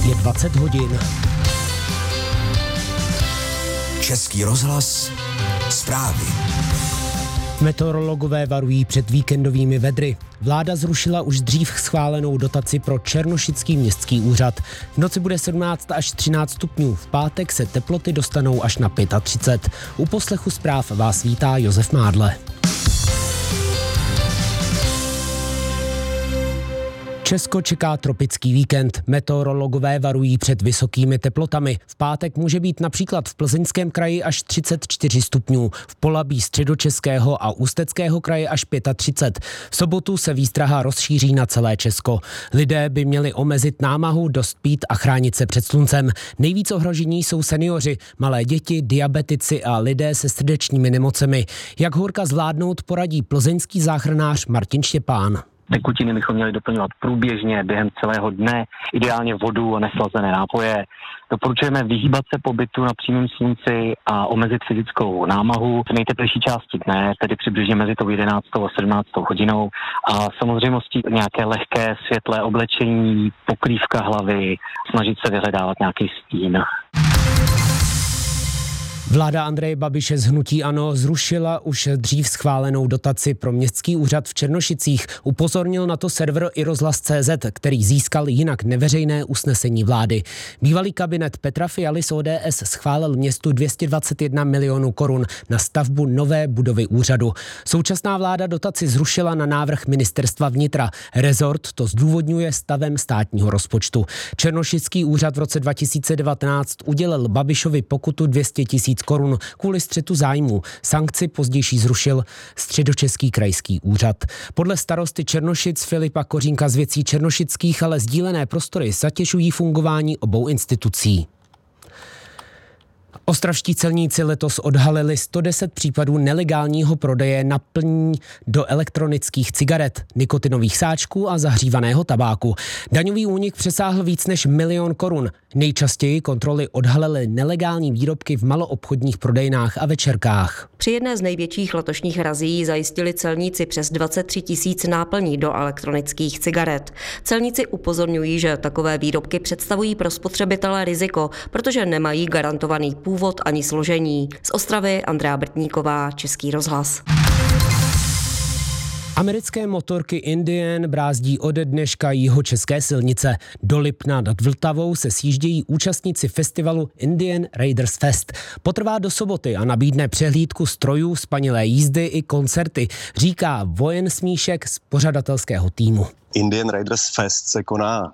Je 20 hodin. Český rozhlas, zprávy. Meteorologové varují před víkendovými vedry. Vláda zrušila už dřív schválenou dotaci pro Černošický městský úřad. V noci bude 17 až 13 stupňů, v pátek se teploty dostanou až na 35. U poslechu zpráv vás vítá Josef Mádle. Česko čeká tropický víkend. Meteorologové varují před vysokými teplotami. V pátek může být například v Plzeňském kraji až 34 stupňů, v Polabí Středočeského a Ústeckého kraje až 35. V sobotu se výstraha rozšíří na celé Česko. Lidé by měli omezit námahu, dost pít a chránit se před sluncem. Nejvíc ohrožení jsou seniori, malé děti, diabetici a lidé se srdečními nemocemi. Jak horka zvládnout, poradí plzeňský záchranář Martin Štěpán. Tekutiny bychom měli doplňovat průběžně během celého dne, ideálně vodu a neslazené nápoje. Doporučujeme vyhýbat se pobytu na přímém slunci a omezit fyzickou námahu v nejteplejší části dne, tedy přibližně mezi tou 11. a 17. hodinou. A samozřejmostí nějaké lehké světlé oblečení, pokrývka hlavy, snažit se vyhledávat nějaký stín. Vláda Andreje Babiše z hnutí ANO zrušila už dřív schválenou dotaci pro městský úřad v Černošicích. Upozornil na to server iRozhlas.cz, který získal jinak neveřejné usnesení vlády. Bývalý kabinet Petra Fialy z ODS schválil městu 221 milionů korun na stavbu nové budovy úřadu. Současná vláda dotaci zrušila na návrh ministerstva vnitra. Rezort to zdůvodňuje stavem státního rozpočtu. Černošický úřad v roce 2019 udělil Babišovi pokutu 200 000 korun kvůli střetu zájmů. Sankci pozdější zrušil Středočeský krajský úřad. Podle starosty Černošic Filipa Kořínka z Věcí černošických ale sdílené prostory zatěžují fungování obou institucí. Ostravští celníci letos odhalili 110 případů nelegálního prodeje naplní do elektronických cigaret, nikotinových sáčků a zahřívaného tabáku. Daňový únik přesáhl víc než 1 milion korun. Nejčastěji kontroly odhalily nelegální výrobky v maloobchodních prodejnách a večerkách. Při jedné z největších letošních razí zajistili celníci přes 23 000 náplní do elektronických cigaret. Celníci upozorňují, že takové výrobky představují pro spotřebitele riziko, protože nemají garantovaný původ ani složení. Z Ostravy Andrea Brtníková, Český rozhlas. Americké motorky Indian brázdí ode dneška jihočeské silnice. Do Lipna nad Vltavou se sjíždějí účastníci festivalu Indian Raiders Fest. Potrvá do soboty a nabídne přehlídku strojů, spanilé jízdy i koncerty, říká Vojen Smíšek z pořadatelského týmu. Indian Raiders Fest se koná